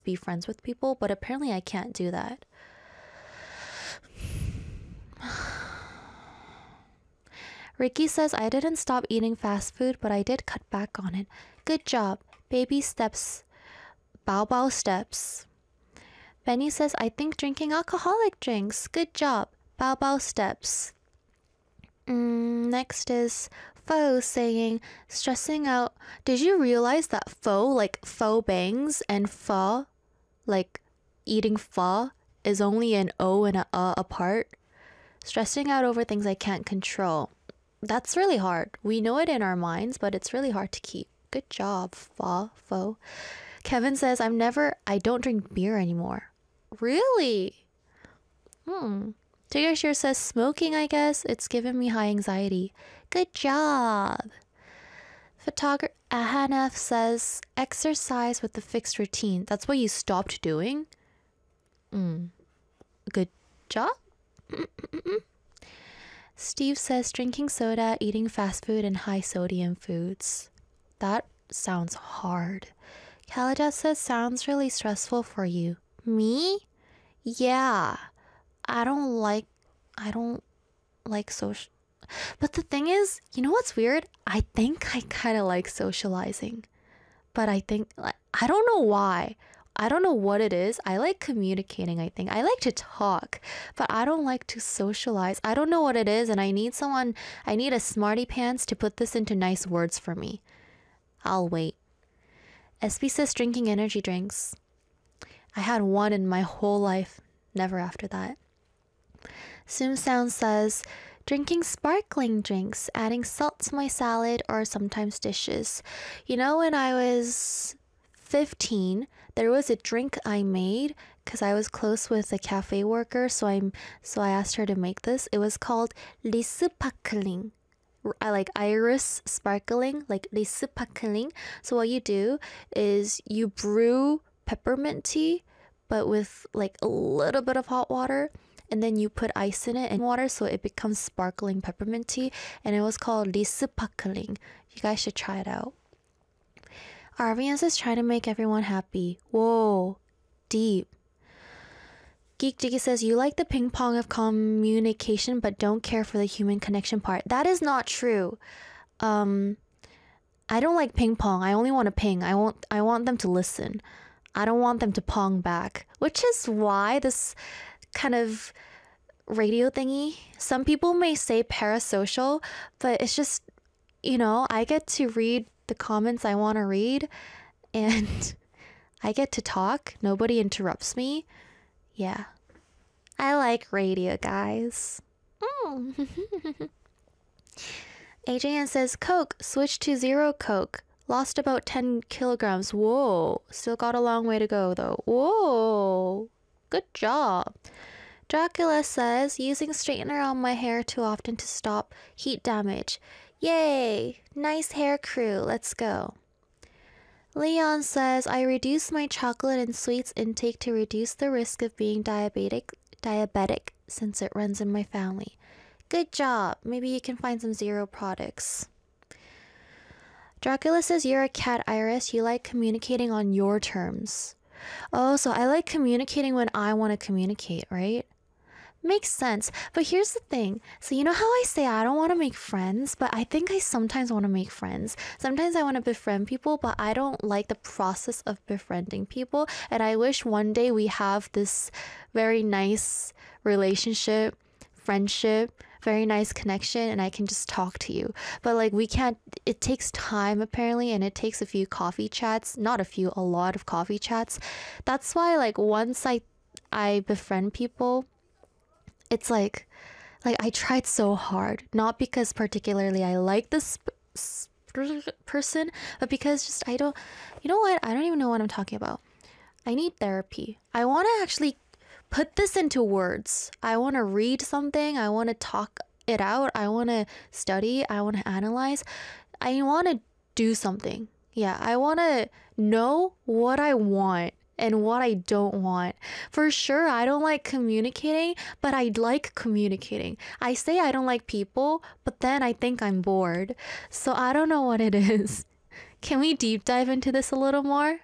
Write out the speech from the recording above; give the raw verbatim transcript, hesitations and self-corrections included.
be friends with people, but apparently I can't do that. Ricky says, I didn't stop eating fast food, but I did cut back on it. Good job. Baby steps. Bao bao steps. Benny says, I think drinking alcoholic drinks. Good job. Bao bao steps. Mm, next is Pho saying, stressing out. Did you realize that pho, like pho bangs, and pho, like eating pho, is only an O and a uh apart? Stressing out over things I can't control. That's really hard. We know it in our minds, but it's really hard to keep. Good job, pho, pho. Kevin says, I'm never, I don't drink beer anymore. Really? Hmm. Tiggershire says, smoking, I guess. It's given me high anxiety. Good job. Photographer Ahanaf says, exercise with a fixed routine. That's what you stopped doing? Hmm. Good job. Steve says, drinking soda, eating fast food, and high sodium foods. That sounds hard. Kalaja says, sounds really stressful for you. Me? Yeah. I don't like, I don't like social. But the thing is, you know what's weird? I think I kind of like socializing. But I think, like, I don't know why. I don't know what it is. I like communicating, I think. I like to talk, but I don't like to socialize. I don't know what it is, and I need someone, I need a smarty pants to put this into nice words for me. I'll wait. S B says drinking energy drinks. I had one in my whole life. Never after that. Sim Sound says, drinking sparkling drinks, adding salt to my salad or sometimes dishes. You know, when I was fifteen, there was a drink I made because I was close with a cafe worker, so I'm so I asked her to make this. It was called Lissupakling. I like iris sparkling, like Lissupakling. So what you do is you brew peppermint tea, but with like a little bit of hot water, and then you put ice in it and water so it becomes sparkling peppermint tea, and it was called Lissupakling. You guys should try it out. Arvians is trying to make everyone happy. Whoa, deep. Geek Jiggy says, you like the ping pong of communication but don't care for the human connection part. That is not true. Um, I don't like ping pong. I only want to ping. I want, I want them to listen. I don't want them to pong back. Which is why this kind of radio thingy, some people may say parasocial, but it's just, you know, I get to read the comments I want to read, and I get to talk. Nobody interrupts me. Yeah. I like radio, guys. Mm. Adrian says, Coke, switch to zero Coke. Lost about ten kilograms. Whoa. Still got a long way to go, though. Whoa. Good job. Dracula says, using straightener on my hair too often to stop heat damage. Yay. Nice hair crew. Let's go. Leon says, I reduce my chocolate and sweets intake to reduce the risk of being diabetic, diabetic since it runs in my family. Good job. Maybe you can find some zero products. Dracula says, you're a cat, Iris. You like communicating on your terms. Oh, so I like communicating when I want to communicate, right? Makes sense. But here's the thing. So you know how I say I don't want to make friends, but I think I sometimes want to make friends. Sometimes I want to befriend people, but I don't like the process of befriending people. And I wish one day we have this very nice relationship, friendship, very nice connection, and I can just talk to you. But like we can't, it takes time apparently, and it takes a few coffee chats, not a few, a lot of coffee chats. That's why like once I I befriend people, it's like, like I tried so hard, not because particularly I like this person, but because just I don't, you know what? I don't even know what I'm talking about. I need therapy. I want to actually put this into words. I want to read something. I want to talk it out. I want to study. I want to analyze. I want to do something. Yeah, I want to know what I want and what I don't want. For sure, I don't like communicating, but I like communicating. I say I don't like people, but then I think I'm bored. So I don't know what it is. Can we deep dive into this a little more?